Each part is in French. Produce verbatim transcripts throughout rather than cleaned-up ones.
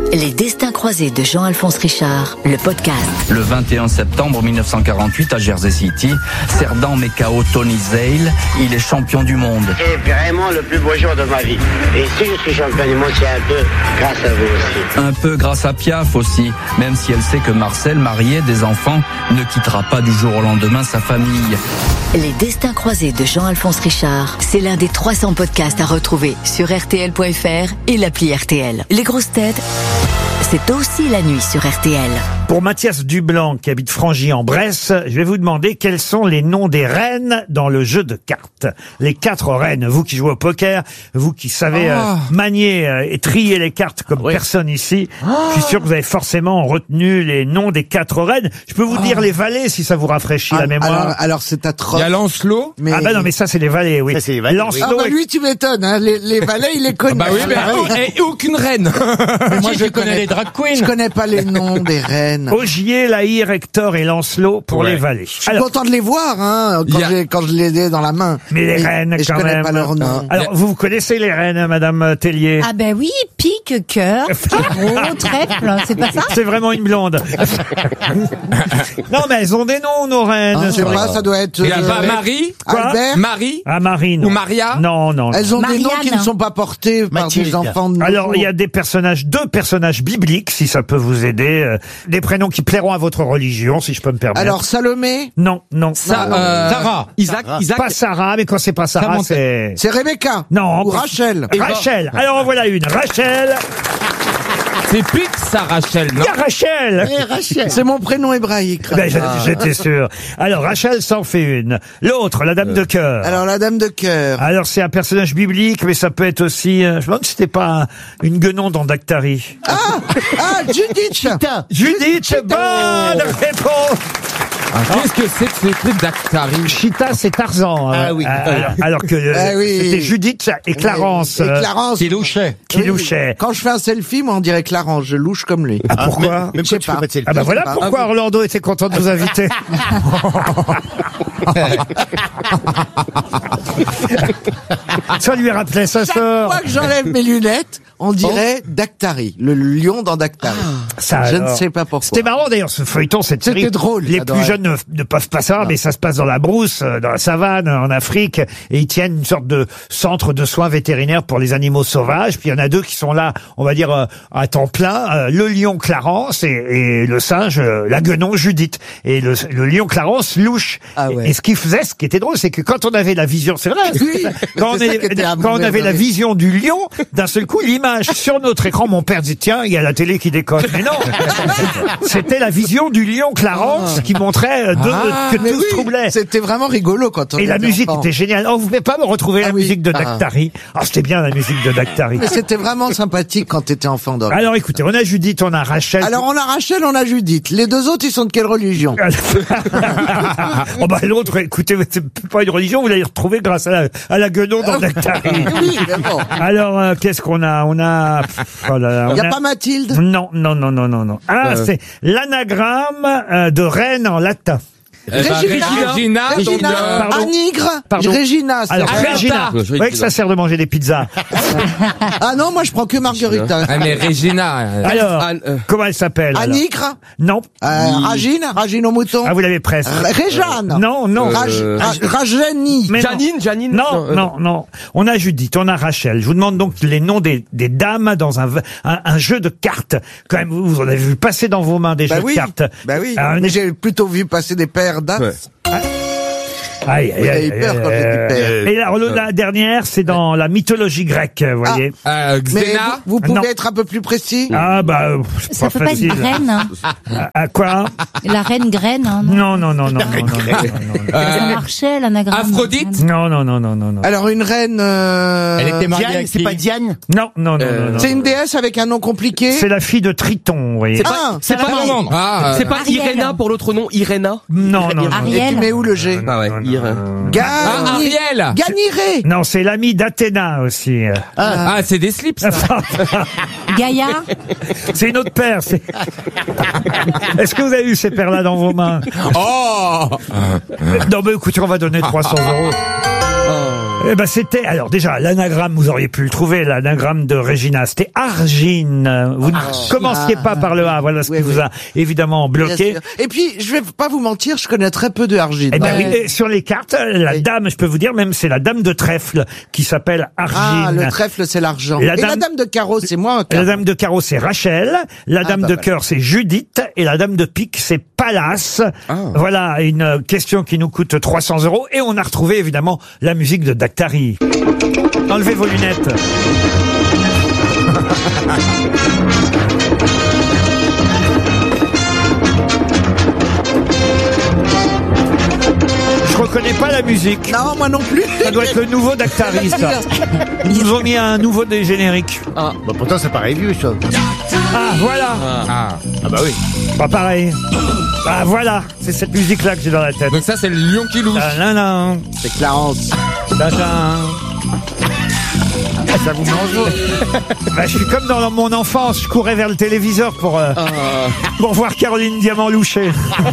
Les destins croisés de Jean-Alphonse Richard, le podcast. Le vingt et un septembre mille neuf cent quarante-huit à Jersey City, Cerdan met K O Tony Zale, il est champion du monde. C'est vraiment le plus beau jour de ma vie. Et si je suis champion du monde, c'est un peu grâce à vous aussi. Un peu grâce à Piaf aussi, même si elle sait que Marcel, marié, des enfants, ne quittera pas du jour au lendemain sa famille. Les destins croisés de Jean-Alphonse Richard, c'est l'un des trois cents podcasts à retrouver sur R T L point F R et l'appli R T L. Les grosses têtes, c'est aussi la nuit sur R T L. Pour Mathias Dublanc, qui habite Frangy en Bresse, je vais vous demander quels sont les noms des reines dans le jeu de cartes. Les quatre reines, vous qui jouez au poker, vous qui savez oh. euh, manier euh, et trier les cartes comme oui. personne ici, oh. je suis sûr que vous avez forcément retenu les noms des quatre reines. Je peux vous oh. dire les valets si ça vous rafraîchit ah, la mémoire. Alors, alors c'est atroce. Il y a Lancelot. Mais... Ah bah non, mais ça c'est les valets, oui. Ça, c'est les valets, Lancelot. Oui. Ah bah lui tu m'étonnes, hein. les, les valets il les connaît. Ah bah oui, mais ah, et aucune reine. Mais moi si, je connais, connais les drag queens. Je connais pas les noms des reines. Ogier, Lahir, Hector et Lancelot pour ouais. les valets. Je suis alors, content de les voir, hein, quand, a... quand je les ai dans la main. Mais les et, reines, et quand je connais même. pas leurs noms. Alors, vous, vous connaissez les reines, Madame Tellier? Ah ben oui, pique, cœur, carreau, trèfle, c'est pas ça? C'est vraiment une blonde. Non, mais elles ont des noms, nos reines. Ah, je sais pas, ça doit être... Il y a euh, pas Marie? Quoi? Albert? Marie? Ah, Marie, non. Ou Maria? Non, non. Elles ont Marianne. des noms qui ne sont pas portés par Mathilde. Des enfants de Alors, il y a des personnages, deux personnages bibliques, si ça peut vous aider, euh, des prénoms qui plairont à votre religion, si je peux me permettre. Alors, Salomé? Non, non. Sa euh, Sarah. Isaac, Sarah. Isaac. Pas Sarah, mais quand c'est pas Sarah, c'est... C'est Rebecca? Non. Ou Rachel? Rachel. Alors, en voilà une. Rachel. C'est Pix, ça, Rachel, non? Il y a Rachel. Hey, Rachel. C'est mon prénom hébraïque. Ben, j'étais sûr. Alors, Rachel s'en fait une. L'autre, la dame euh. de cœur. Alors, la dame de cœur. Alors, c'est un personnage biblique, mais ça peut être aussi, euh, je me demande si c'était pas un, une guenon dans Dactari. Ah! Ah, Judith! Chita. Judith, Chita. Bonne réponse! Ah, qu'est-ce que c'est que ces trucs d'Actari? Chita, c'est Tarzan. Ah oui. Euh, alors, alors que euh, ah oui. c'était Judith et Clarence. Et, et Clarence. Qui louchait. Qui louchait. Quand je fais un selfie, moi, on dirait Clarence. Je louche comme lui. Ah, pourquoi? Même, même quand tu fais pas de selfie. Ah bah voilà pourquoi Orlando était content de vous inviter. Ça lui rappelait sa sœur. Chaque fois que j'enlève mes lunettes, on dirait oh. Dactari, le lion dans Dactari. Ah, ça, je alors, ne sais pas pourquoi. C'était marrant d'ailleurs ce feuilleton, cette série. C'était drôle. Les plus jeunes ne, ne peuvent pas savoir, non. mais ça se passe dans la brousse, dans la savane, en Afrique, et ils tiennent une sorte de centre de soins vétérinaires pour les animaux sauvages. Puis il y en a deux qui sont là, on va dire à temps plein, le lion Clarence et, et le singe, la guenon Judith. Et le, le lion Clarence louche. Ah ouais. Et ce qu'il faisait, ce qui était drôle, c'est que quand on avait la vision, c'est vrai, oui, quand, on, est, quand on avait la vision du lion, d'un seul coup, l'image sur notre écran, mon père dit tiens, il y a la télé qui déconne. Mais non, c'était la vision du lion Clarence ah. qui montrait deux, ah, que tout oui, se troublait. C'était vraiment rigolo quand on Et était la musique enfant. était géniale. Oh, vous pouvez pas me retrouver ah, la oui. musique de Dactari. Ah, oh, c'était bien la musique de Dactari. Mais c'était vraiment sympathique quand t'étais enfant d'or. Alors écoutez, on a Judith, on a Rachel. Alors on a Rachel, on a Judith. Les deux autres, ils sont de quelle religion? Oh bah l'autre, écoutez, c'est pas une religion, vous l'avez retrouvé grâce à la, à la guenon dans Dactari. Oui, mais bon. Alors euh, qu'est-ce qu'on a? On a. Oh là là, on y a, a pas Mathilde? Non, non, non, non, non, non. Ah, euh... c'est l'anagramme euh, de reine en latin. Eh ben, Régina, Régina, Régina, Pardon. Anigre, Pardon. Régina. Alors, Régina. Vous voyez que ça sert de manger des pizzas. Ah non, moi je prends que Margarita. Ah mais Régina. Alors, Anne, euh... comment elle s'appelle? Anigre? Non. Euh, oui. Ragine, Ragine au mouton. Ah, vous l'avez presque. Réjeanne. Euh, non, non. Euh... Raj... Rajani. Janine, Janine. Non, non, euh... non, non. On a Judith, on a Rachel. Je vous demande donc les noms des, des dames dans un, un, un jeu de cartes. Quand même, vous, vous en avez vu passer dans vos mains des bah jeux oui. de cartes. Bah oui. Alors, mais j'ai plutôt vu passer des paires d'as. Ouais. Aïe, aïe, aïe, peur quand j'étais père. Et alors, la dernière, c'est dans la mythologie grecque, vous voyez. Ah, euh, mais vous, vous pouvez non. être un peu plus précis? Ah, bah, ça pas peut facile. pas être graine. Hein. À, à quoi? La reine graine, hein, non? Non, non, non, non, non, non, non, non, non. Ça marchait, l'anagramme. Aphrodite? Non, non, non, non, non, non. Alors, une reine, euh... Elle était mariée Diane, c'est pas Diane? Non, non, non, euh... non, non. C'est une déesse avec un nom compliqué? C'est la fille de Triton, vous voyez. C'est pas, c'est pas, ah, c'est pas Iréna pour l'autre nom, Iréna? Non, non, non. Et tu mets où le G? Ah ouais, Ah, Ariel. Ganiré. Non, c'est l'ami d'Athéna aussi. Ah, ah c'est des slips. Gaïa. C'est une autre paire. C'est... Est-ce que vous avez eu ces paires-là dans vos mains? Oh. Non, mais écoutez, on va donner trois cents euros. Oh. Eh ben c'était, alors déjà, l'anagramme, vous auriez pu le trouver, l'anagramme de Regina, c'était Argine. Vous ne commenciez pas par le A, voilà ce Oui, qui oui. vous a évidemment Bien bloqué. sûr. Et puis, je vais pas vous mentir, je connais très peu de Argine. Eh ben Ouais. oui, et sur les cartes, la Oui. dame, je peux vous dire, même c'est la dame de trèfle qui s'appelle Argine. Ah, le trèfle, c'est l'argent. La Et dame- la dame de carreau, c'est moi un La carreau. dame de carreau, c'est Rachel. La dame bah de voilà. cœur, c'est Judith. Et la dame de pique, c'est Pallas. Ah. Voilà une euh, question qui nous coûte trois cents euros. Et on a retrouvé évidemment la musique de Daktari. Enlevez vos lunettes. Je reconnais pas la musique. Non, moi non plus. Ça doit être le nouveau Daktari, ça. Ils nous ont mis un nouveau des génériques. Ah. Bah pourtant c'est pareil vieux ça. Ah, voilà. Ah. Ah bah oui. Pas pareil. Ah, voilà. C'est cette musique-là que j'ai dans la tête. Donc ça, c'est le lion qui louche. Ah, nan, nan. C'est Clarence. Tadam. Ça vous mange. Bah, je suis comme dans mon enfance, je courais vers le téléviseur pour, euh, pour voir Caroline Diamant loucher.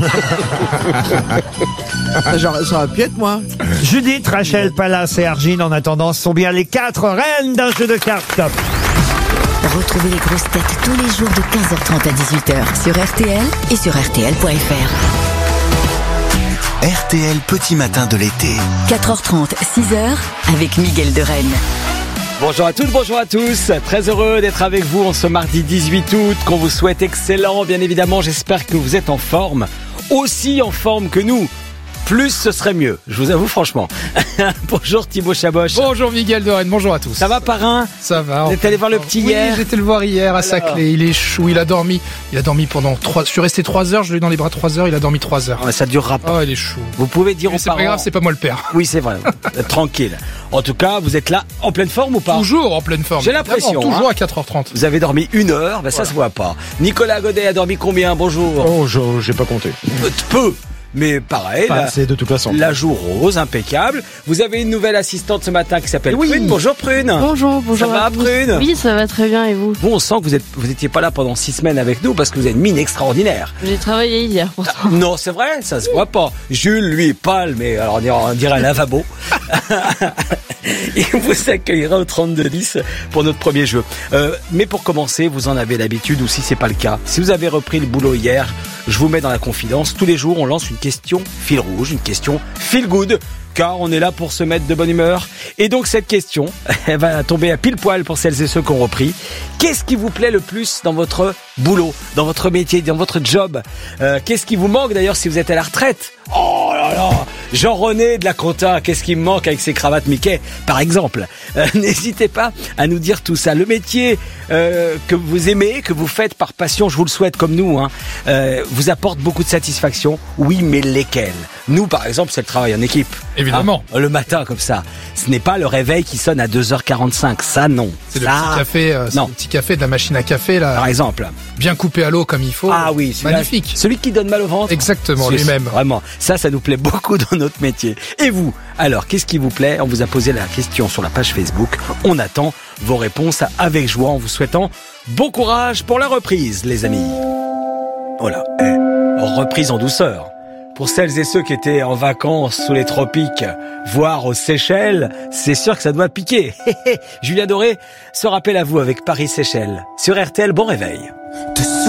Genre, ça aurait pu être moi. Judith, Rachel, Pallas et Argine, en attendant, sont bien les quatre reines d'un jeu de cartes. Retrouvez les grosses têtes tous les jours de quinze heures trente à dix-huit heures sur R T L et sur R T L point F R. R T L Petit Matin de l'été. quatre heures trente, six heures avec Miguel de Rennes. Bonjour à toutes, bonjour à tous. Très heureux d'être avec vous en ce mardi dix-huit août, qu'on vous souhaite excellent. Bien évidemment, j'espère que vous êtes en forme, aussi en forme que nous. Plus ce serait mieux, je vous avoue franchement. Bonjour Thibaut Chaboch. Bonjour Miguel de Rennes, bonjour à tous. Ça va parrain? Ça va. Vous êtes allé voir le petit Oui, hier? j'étais le voir hier à Saclay. Il est chou, il a dormi. Il a dormi pendant trois. Je suis resté trois heures, je l'ai eu dans les bras trois heures, il a dormi trois heures. Ah, ça durera pas. Oh, il est chou. Vous pouvez dire Mais aux c'est parents. pas grave, c'est pas moi le père. Oui, c'est vrai. Euh, Tranquille. En tout cas, vous êtes là en pleine forme ou pas? Toujours en pleine forme. J'ai l'impression, Évidemment, Toujours hein. à quatre heures trente. Vous avez dormi une heure, ben ça se voit pas. Nicolas Godet a dormi combien? Bonjour. Oh je- j'ai pas compté. Euh, Peu, mais pareil. Pas la- assez de toute façon. La joue rose, impeccable. Vous avez une nouvelle assistante ce matin qui s'appelle Oui. Prune. Bonjour Prune. Bonjour, bonjour. Ça va à tous. Prune? Oui, ça va très bien et vous? Bon, on sent que vous êtes, vous étiez pas là pendant six semaines avec nous parce que vous avez une mine extraordinaire. J'ai travaillé hier pourtant. Non, c'est vrai, ça se voit pas. Jules, lui, est pâle, mais alors on dirait, on dirait un lavabo. Il vous accueillera au trente-deux dix pour notre premier jeu. Euh, mais pour commencer, vous en avez l'habitude, ou si c'est pas le cas, si vous avez repris le boulot hier, je vous mets dans la confidence. Tous les jours, on lance une question fil rouge, une question feel good, car on est là pour se mettre de bonne humeur. Et donc cette question, elle va tomber à pile poil pour celles et ceux qui ont repris. Qu'est-ce qui vous plaît le plus dans votre boulot, dans votre métier, dans votre job? euh, Qu'est-ce qui vous manque d'ailleurs si vous êtes à la retraite? Oh là là, Jean-René de la Compta, qu'est-ce qui me manque avec ses cravates Mickey, par exemple? euh, N'hésitez pas à nous dire tout ça. Le métier euh, que vous aimez, que vous faites par passion, je vous le souhaite comme nous, hein, euh, vous apporte beaucoup de satisfaction. Oui, mais lesquels? Nous, par exemple, c'est le travail en équipe. Évidemment. Hein, le matin, comme ça. Ce n'est pas le réveil qui sonne à deux heures quarante-cinq. Ça, non. C'est le Ça, petit café, euh, c'est non. le petit café de la machine à café là, Par exemple. bien coupé à l'eau comme il faut. Ah oui, celui-là, Magnifique. Celui qui donne mal au ventre. Exactement, C'est- lui-même. Vraiment. Ça, ça nous plaît beaucoup dans notre métier. Et vous? Alors, qu'est-ce qui vous plaît? On vous a posé la question sur la page Facebook. On attend vos réponses avec joie en vous souhaitant bon courage pour la reprise, les amis. Voilà. Eh, reprise en douceur. Pour celles et ceux qui étaient en vacances sous les tropiques, voire aux Seychelles, c'est sûr que ça doit piquer. Julien Doré se rappelle à vous avec Paris-Seychelles. Sur R T L, bon réveil.